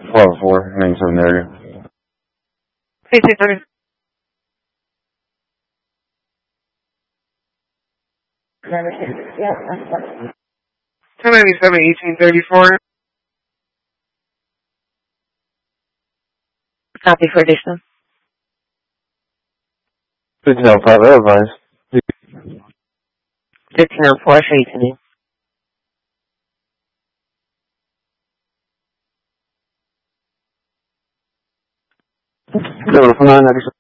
12-4, 97 area. Hey, 600. 1097, 1834. Copy for addition. 1505, advise. 1504, show you to me. No, 996.